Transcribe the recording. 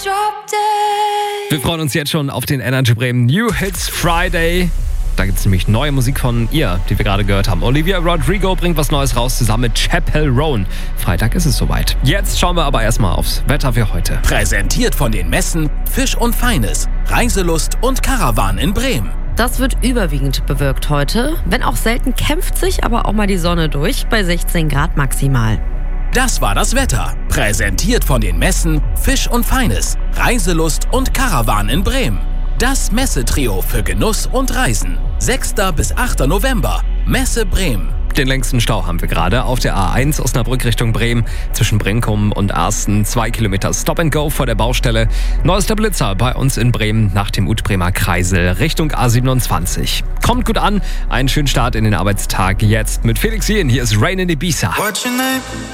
Wir freuen uns jetzt schon auf den Energy Bremen New Hits Friday. Da gibt es nämlich neue Musik von ihr, die wir gerade gehört haben. Olivia Rodrigo bringt was Neues raus zusammen mit Chappell Roan. Freitag ist es soweit. Jetzt schauen wir aber erstmal aufs Wetter für heute. Präsentiert von den Messen Fisch und Feines, Reiselust und Caravan in Bremen. Das wird überwiegend bewölkt heute. Wenn auch selten, kämpft sich aber auch mal die Sonne durch, bei 16 Grad maximal. Das war das Wetter. Präsentiert von den Messen Fisch und Feines, Reiselust und Caravan in Bremen. Das Messetrio für Genuss und Reisen. 6. bis 8. November. Messe Bremen. Den längsten Stau haben wir gerade auf der A1 Osnabrück Richtung Bremen. Zwischen Brinkum und Arsten 2 Kilometer Stop and Go vor der Baustelle. Neuester Blitzer bei uns in Bremen nach dem Ut-Bremer Kreisel Richtung A27. Kommt gut an, einen schönen Start in den Arbeitstag jetzt mit Felix Jen. Hier ist Rain in Ibiza.